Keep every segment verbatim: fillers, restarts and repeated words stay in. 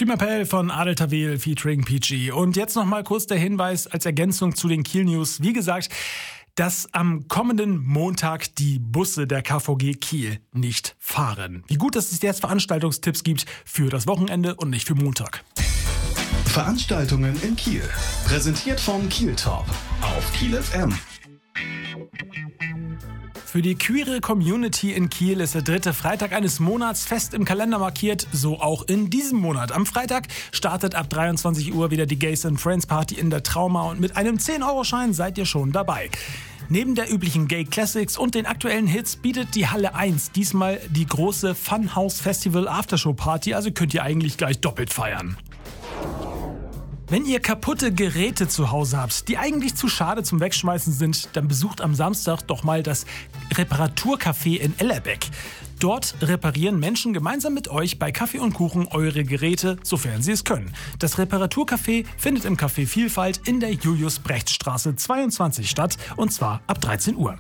Team Appell von Adel Tawil featuring Peachy. Und jetzt nochmal kurz der Hinweis als Ergänzung zu den Kiel News. Wie gesagt, dass am kommenden Montag die Busse der K V G Kiel nicht fahren. Wie gut, dass es jetzt Veranstaltungstipps gibt für das Wochenende und nicht für Montag. Veranstaltungen in Kiel. Präsentiert von Kiel Top auf Kiel F M. Für die queere Community in Kiel ist der dritte Freitag eines Monats fest im Kalender markiert, so auch in diesem Monat. Am Freitag startet ab dreiundzwanzig Uhr wieder die Gays and Friends Party in der Trauma und mit einem zehn-Euro-Schein seid ihr schon dabei. Neben der üblichen Gay Classics und den aktuellen Hits bietet die Halle eins diesmal die große Funhouse Festival Aftershow Party, also könnt ihr eigentlich gleich doppelt feiern. Wenn ihr kaputte Geräte zu Hause habt, die eigentlich zu schade zum Wegschmeißen sind, dann besucht am Samstag doch mal das Reparaturcafé in Ellerbeck. Dort reparieren Menschen gemeinsam mit euch bei Kaffee und Kuchen eure Geräte, sofern sie es können. Das Reparaturcafé findet im Café Vielfalt in der Julius-Brecht-Straße zweiundzwanzig statt, und zwar ab dreizehn Uhr.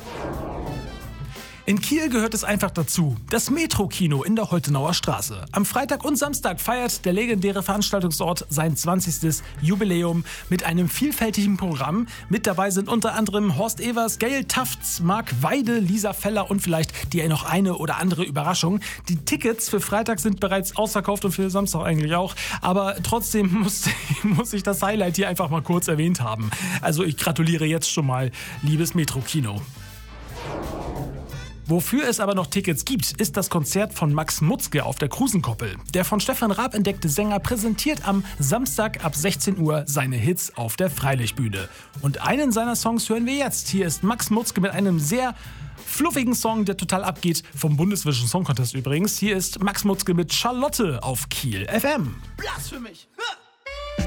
In Kiel gehört es einfach dazu, das Metro-Kino in der Holtenauer Straße. Am Freitag und Samstag feiert der legendäre Veranstaltungsort sein zwanzigstes Jubiläum mit einem vielfältigen Programm. Mit dabei sind unter anderem Horst Evers, Gail Tafts, Marc Weide, Lisa Feller und vielleicht die noch eine oder andere Überraschung. Die Tickets für Freitag sind bereits ausverkauft und für Samstag eigentlich auch. Aber trotzdem muss, muss ich das Highlight hier einfach mal kurz erwähnt haben. Also ich gratuliere jetzt schon mal, liebes Metro-Kino. Wofür es aber noch Tickets gibt, ist das Konzert von Max Mutzke auf der Krusenkoppel. Der von Stefan Raab entdeckte Sänger präsentiert am Samstag ab sechzehn Uhr seine Hits auf der Freilichtbühne. Und einen seiner Songs hören wir jetzt. Hier ist Max Mutzke mit einem sehr fluffigen Song, der total abgeht, vom Bundesvision Song Contest übrigens. Hier ist Max Mutzke mit Charlotte auf Kiel F M. Blasphemie!